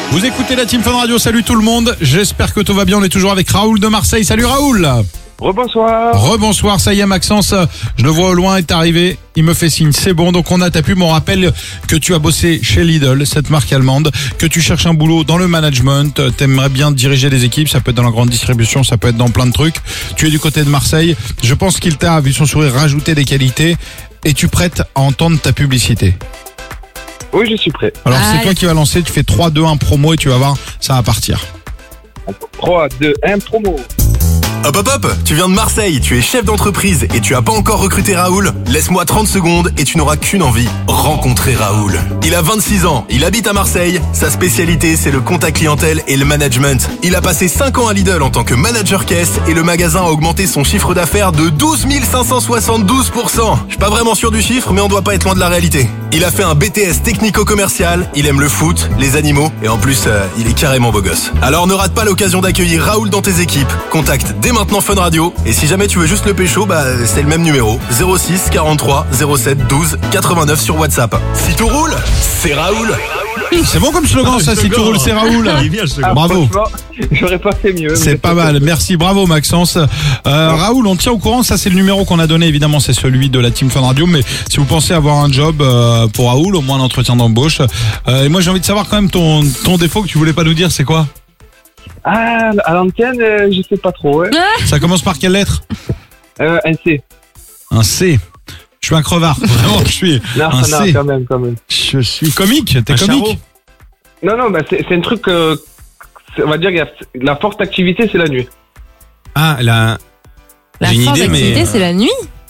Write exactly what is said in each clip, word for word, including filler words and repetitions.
Vous écoutez la Team Fun Radio, salut tout le monde, j'espère que tout va bien, on est toujours avec Raoul de Marseille, salut Raoul. Rebonsoir. Rebonsoir, ça y est Maxence, je le vois au loin, est arrivé, il me fait signe, c'est bon, donc on a ta pub, on rappelle que tu as bossé chez Lidl, cette marque allemande, que tu cherches un boulot dans le management, t'aimerais bien diriger des équipes, ça peut être dans la grande distribution, ça peut être dans plein de trucs, tu es du côté de Marseille, je pense qu'il t'a, vu son sourire, rajouté des qualités, et tu prêtes à entendre ta publicité. Oui, je suis prêt. Alors Ah, c'est toi qui vas lancer, tu fais trois, deux, un promo et tu vas voir, ça va partir. trois, deux, un, promo. Hop hop hop, tu viens de Marseille, tu es chef d'entreprise et tu as pas encore recruté Raoul? Laisse-moi trente secondes et tu n'auras qu'une envie, rencontrer Raoul. Il a vingt-six ans, il habite à Marseille, sa spécialité c'est le contact clientèle et le management. Il a passé cinq ans à Lidl en tant que manager caisse et le magasin a augmenté son chiffre d'affaires de douze mille cinq cent soixante-douze pour cent. Je suis pas vraiment sûr du chiffre mais on doit pas être loin de la réalité. Il a fait un B T S technico-commercial, il aime le foot, les animaux et en plus euh, il est carrément beau gosse. Alors ne rate pas l'occasion d'accueillir Raoul dans tes équipes, contacte dès maintenant Fun Radio et si jamais tu veux juste le pécho, bah c'est le même numéro, zéro six quarante-trois zéro sept douze quatre-vingt-neuf sur WhatsApp. Si tout roule, c'est Raoul. C'est bon comme slogan ça, si tu roules, c'est Raoul. Ah, Bravo. franchement, j'aurais pas fait mieux. C'est mais pas mal, merci, bravo Maxence. Euh, Raoul, on tient au courant, ça c'est le numéro qu'on a donné, évidemment c'est celui de la Team Fun Radio, mais si vous pensez avoir un job euh, pour Raoul, au moins un entretien d'embauche. Euh, et moi j'ai envie de savoir quand même ton, ton défaut que tu voulais pas nous dire, c'est quoi? Ah, à l'antenne, euh, je sais pas trop. Ouais. Ça commence par quelle lettre? Euh, un C. Un C. Je suis un crevard, vraiment je suis Non, un non, C. quand même, quand même. Je suis comique, t'es Un comique charreau. Non, non, bah c'est, c'est un truc. Euh, c'est- on va dire qu'il y a la forte activité, c'est la nuit. Ah, la. La J'ai une force idée, mais- d'activité, c'est la nuit.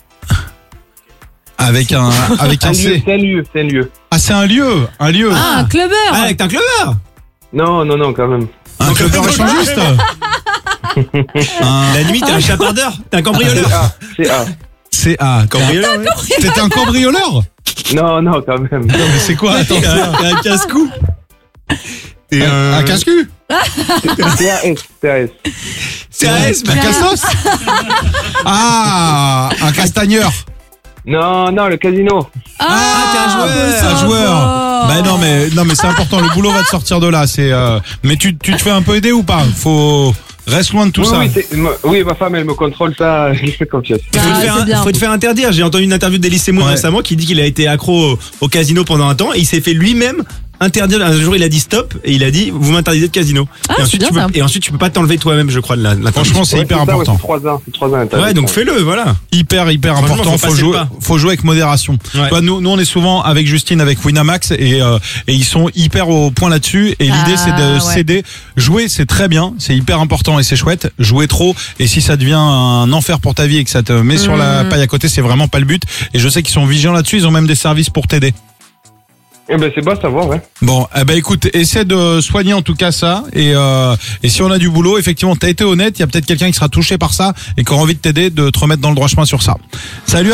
Avec un, avec Un un lieu, C. c'est un lieu, c'est un lieu. Ah c'est un lieu, un lieu. Ah, un clubbeur. Ah, avec un clubbeur. Non, non, non, quand même. Un clubbeur échangiste. Un La nuit, t'es un chapardeur. T'es un cambrioleur. C'est A. C A. Cambrioleur, ouais. T'étais un cambrioleur? Non, non, quand même. Non mais c'est quoi? Attends, T'es un, t'es un casse-cou. T'es un, un. un casse-cul? C'est A S. C'est A S. C'est un S, Un cassos? Ah, un castagneur. Non, non, le casino. Ah, t'es un joueur. ça Un joueur. va. Bah non mais non mais c'est important, le boulot va te sortir de là, c'est euh... mais tu tu te fais un peu aider ou pas? Faut reste loin de tout oui, ça. oui, c'est- ma- oui, ma femme, elle me contrôle ça, je lui fais confiance. Il faut, Ah, te faire, c'est bien. faut te faire interdire. J'ai entendu une interview d'Elie Semoun Ouais. récemment qui dit qu'il a été accro au, au casino pendant un temps et il s'est fait lui-même interdire. Un jour, il a dit stop et il a dit vous m'interdisez de casino. Ah, et, c'est ensuite, bien, tu peux, ça. et ensuite, tu peux pas t'enlever toi-même, je crois, de la, de l'interdiction. Franchement, c'est Ouais, hyper ça, ouais, important. c'est trois ans, c'est trois ans. Ouais, donc fais-le, voilà. Hyper hyper Franchement, important, faut faut passer jouer le pas. faut jouer avec modération. Ouais. Tu vois, nous nous on est souvent avec Justine, avec Winamax et euh, et ils sont hyper au point là-dessus et l'idée Ah, c'est de ouais. céder. Jouer c'est très bien, c'est hyper important et c'est chouette. Jouer trop et si ça devient un enfer pour ta vie et que ça te met sur la Mm. paille à côté, c'est vraiment pas le but et je sais qu'ils sont vigilants là-dessus, ils ont même des services pour t'aider. Eh ben, c'est bon à savoir, ouais. Bon, eh ben écoute, essaie de soigner en tout cas ça et euh, et si on a du boulot, effectivement, t'as été honnête, il y a peut-être quelqu'un qui sera touché par ça et qui aura envie de t'aider, de te remettre dans le droit chemin sur ça. Salut.